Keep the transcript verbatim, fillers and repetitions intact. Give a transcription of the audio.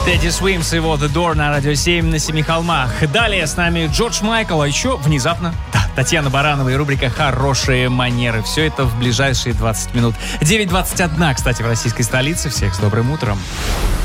Тедди Свимс и его The Door на Радио семь на Семи холмах. Далее с нами Джордж Майкл, а еще внезапно да, Татьяна Баранова и рубрика «Хорошие манеры». Все это в ближайшие двадцать минут. девять двадцать один, кстати, в российской столице. Всех с добрым утром.